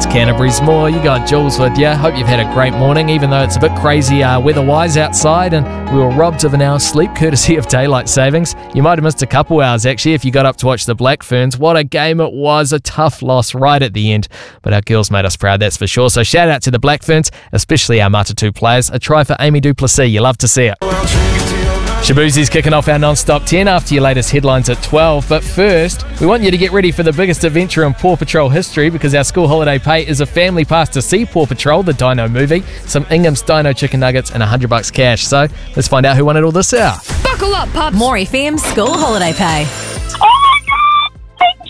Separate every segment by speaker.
Speaker 1: It's Canterbury's More. You got Jules with you. Hope you've had a great morning, even though it's a bit crazy weather-wise outside, and we were robbed of an hour's sleep courtesy of daylight savings. You might have missed a couple hours, actually, if you got up to watch the Black Ferns. What a game it was. A tough loss right at the end, but our girls made us proud, that's for sure. So shout out to the Black Ferns, especially our Matatu players. A try for Amy Duplessis. You love to see it. Shaboozie's kicking off our non-stop 10 after your latest headlines at 12. But first, we want you to get ready for the biggest adventure in Paw Patrol history, because our school holiday pay is a family pass to see Paw Patrol, the Dino movie, some Ingham's Dino chicken nuggets and $100 cash. So let's find out who won it all this hour.
Speaker 2: Buckle up, pups.
Speaker 3: More FM school holiday pay.
Speaker 4: Oh my God! Thank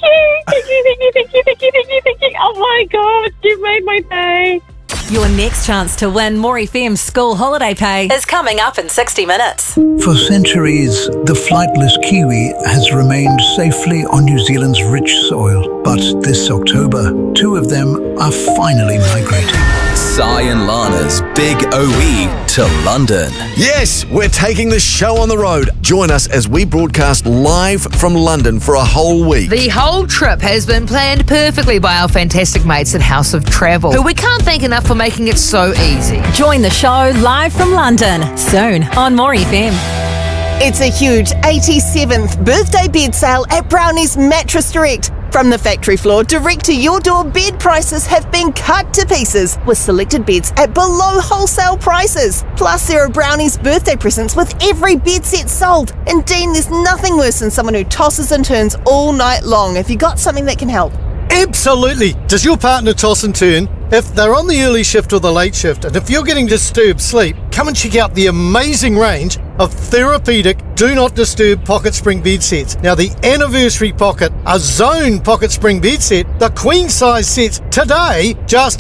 Speaker 4: you. Oh my God, you made my day.
Speaker 3: Your next chance to win More FM school holiday pay is coming up in 60 minutes.
Speaker 5: For centuries, the flightless kiwi has remained safely on New Zealand's rich soil. But this October, two of them are finally migrating.
Speaker 6: Sai and Lana's Big OE to London.
Speaker 7: Yes, we're taking the show on the road. Join us as we broadcast live from London for a whole week.
Speaker 2: The whole trip has been planned perfectly by our fantastic mates at House of Travel, who we can't thank enough for making it so easy.
Speaker 3: Join the show live from London soon on More FM.
Speaker 8: It's a huge 87th birthday bed sale at Brownie's Mattress Direct. From the factory floor direct to your door, bed prices have been cut to pieces with selected beds at below wholesale prices. Plus, there are Brownie's birthday presents with every bed set sold. And Dean, there's nothing worse than someone who tosses and turns all night long. Have you got something that can help?
Speaker 9: Absolutely. Does your partner toss and turn? If they're on the early shift or the late shift, and if you're getting disturbed sleep, come and check out the amazing range of therapeutic Do Not Disturb pocket spring bed sets. Now, the anniversary pocket, a zone pocket spring bed set, the queen size sets today just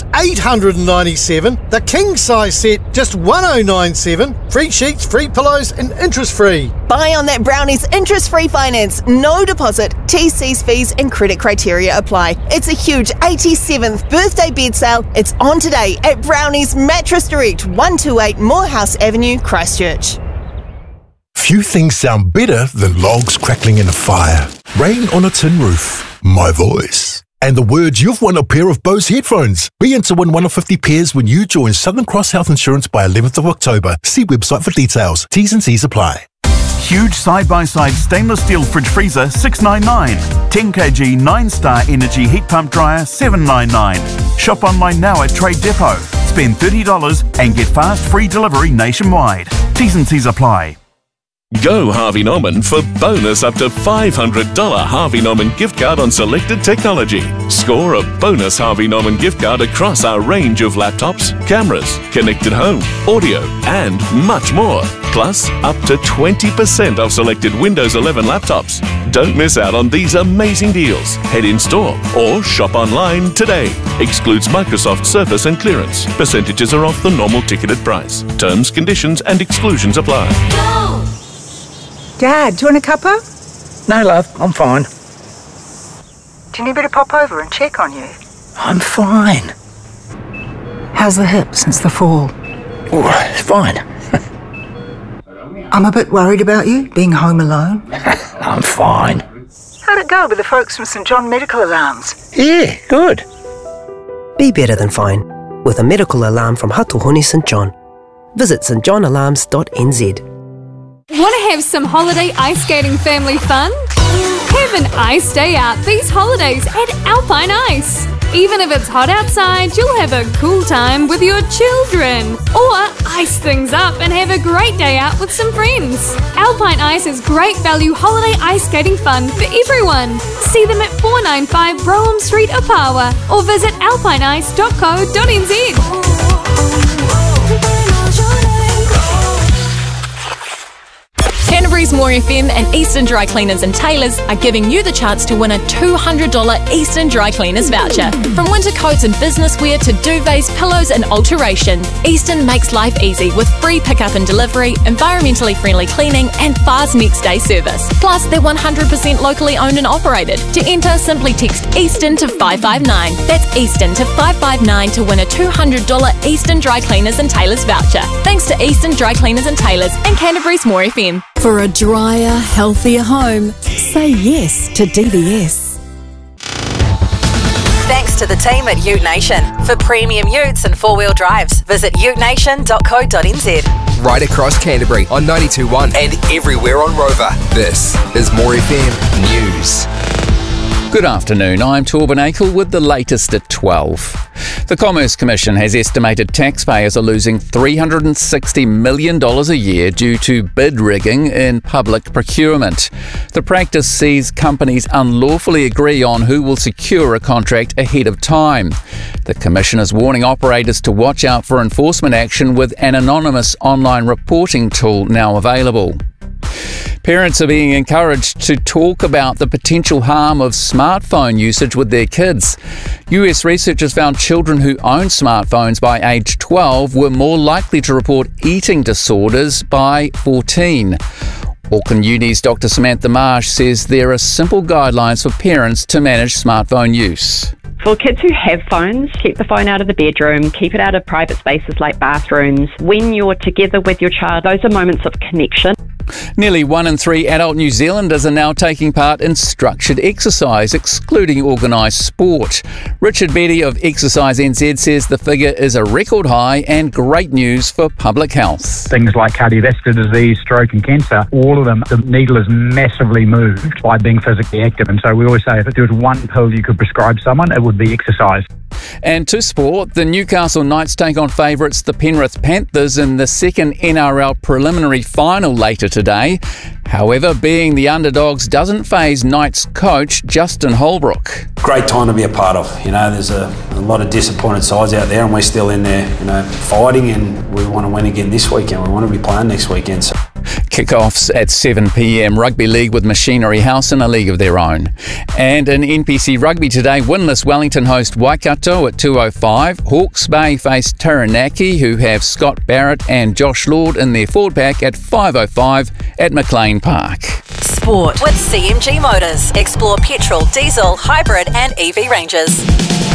Speaker 9: $897, the king size set just $1,097, free sheets, free pillows and interest free.
Speaker 8: Buy on that Brownie's interest-free finance, no deposit, TC's fees and credit criteria apply. It's a huge 87th birthday bed sale. It's on today at Brownie's Mattress Direct, 128 Morehouse Avenue, Christchurch.
Speaker 10: Few things sound better than logs crackling in a fire, rain on a tin roof, my voice, and the words you've won a pair of Bose headphones. Be in to win one of 50 pairs when you join Southern Cross Health Insurance by 11th of October. See website for details. T's and C's apply.
Speaker 11: Huge side-by-side stainless steel fridge freezer $699. 10 kg 9-star energy heat pump dryer $799. Shop online now at Trade Depot. Spend $30 and get fast free delivery nationwide. T's and C's apply.
Speaker 12: Go Harvey Norman for bonus up to $500 Harvey Norman gift card on selected technology. Score a bonus Harvey Norman gift card across our range of laptops, cameras, connected home, audio and much more. Plus up to 20% off selected Windows 11 laptops. Don't miss out on these amazing deals. Head in store or shop online today. Excludes Microsoft Surface and clearance. Percentages are off the normal ticketed price. Terms, conditions and exclusions apply.
Speaker 13: Go! Dad, do you want a cuppa?
Speaker 14: No, love, I'm fine.
Speaker 13: Do you need me to pop over and check on you?
Speaker 14: I'm fine.
Speaker 13: How's the hip since the fall?
Speaker 14: Oh, it's fine.
Speaker 13: I'm a bit worried about you, being home alone.
Speaker 14: I'm fine.
Speaker 13: How'd it go with the folks from St John Medical Alarms?
Speaker 14: Yeah, good.
Speaker 15: Be better than fine with a medical alarm from Hatuhoni St John. Visit stjohnalarms.nz.
Speaker 16: Want to have some holiday ice skating family fun? Have an ice day out these holidays at Alpine Ice. Even if it's hot outside, you'll have a cool time with your children. Or ice things up and have a great day out with some friends. Alpine Ice is great value holiday ice skating fun for everyone. See them at 495 Brougham Street, Opawa, or visit alpineice.co.nz.
Speaker 3: Canterbury's More FM and Eastern Dry Cleaners and Tailors are giving you the chance to win a $200 Eastern Dry Cleaners voucher. From winter coats and business wear to duvets, pillows and alteration, Eastern makes life easy with free pickup and delivery, environmentally friendly cleaning and fast next day service. Plus, they're 100% locally owned and operated. To enter, simply text Eastern to 559. That's Eastern to 559 to win a $200 Eastern Dry Cleaners and Tailors voucher. Thanks to Eastern Dry Cleaners and Tailors and Canterbury's More FM.
Speaker 17: For a drier, healthier home, say yes to DVS.
Speaker 3: Thanks
Speaker 18: thanks to the team at Ute Nation. For premium utes and four-wheel drives, visit utenation.co.nz.
Speaker 19: Right across Canterbury on 92.1 and everywhere on Rover. This is More FM News.
Speaker 20: Good afternoon, I'm Torben Akel with the latest at 12. The Commerce Commission has estimated taxpayers are losing $360 million a year due to bid rigging in public procurement. The practice sees companies unlawfully agree on who will secure a contract ahead of time. The Commission is warning operators to watch out for enforcement action with an anonymous online reporting tool now available. Parents are being encouraged to talk about the potential harm of smartphone usage with their kids. US researchers found children who own smartphones by age 12 were more likely to report eating disorders by 14. Auckland Uni's Dr. Samantha Marsh says there are simple guidelines for parents to manage smartphone use.
Speaker 21: For kids who have phones, keep the phone out of the bedroom, keep it out of private spaces like bathrooms. When you're together with your child, those are moments of connection.
Speaker 20: Nearly 1 in 3 adult New Zealanders are now taking part in structured exercise, excluding organised sport. Richard Betty of Exercise NZ says the figure is a record high and great news for public health.
Speaker 22: Things like cardiovascular disease, stroke and cancer, all of them, the needle is massively moved by being physically active. And so we always say if there was one pill you could prescribe someone, it would be exercise.
Speaker 20: And to sport, the Newcastle Knights take on favourites the Penrith Panthers in the second NRL preliminary final later today. However, being the underdogs doesn't faze Knights coach Justin Holbrook.
Speaker 23: Great time to be a part of. You know, there's a lot of disappointed sides out there and we're still in there, fighting, and we want to win again this weekend. We want to be playing next weekend. So.
Speaker 20: Kick-offs at 7 p.m. Rugby League with Machinery House in a league of their own. And in NPC Rugby today, winless Wellington host Waikato at 2:05. Hawke's Bay face Taranaki, who have Scott Barrett and Josh Lord in their forward pack at 5:05 at McLean Park.
Speaker 18: Sport with CMG Motors. Explore petrol, diesel, hybrid and EV ranges.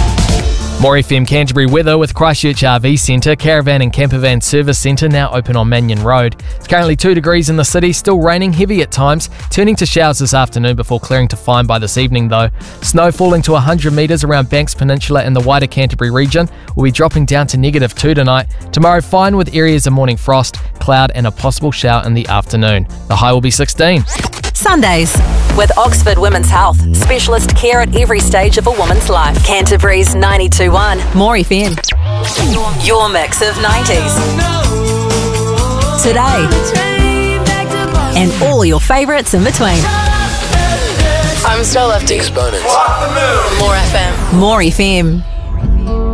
Speaker 1: More FM Canterbury weather with Christchurch RV Centre, Caravan and Campervan Service Centre now open on Mannion Road. It's currently 2 degrees in the city, still raining heavy at times, turning to showers this afternoon before clearing to fine by this evening though. Snow falling to 100 metres around Banks Peninsula and the wider Canterbury region will be dropping down to -2 tonight. Tomorrow fine with areas of morning frost, cloud and a possible shower in the afternoon. The high will be 16.
Speaker 18: Sundays with Oxford Women's Health. Specialist care at every stage of a woman's life. Canterbury's 92.1 More FM. Your mix of 90s. Today. And all your favourites in between.
Speaker 24: I'm still left. Exponents.
Speaker 18: More FM. More FM.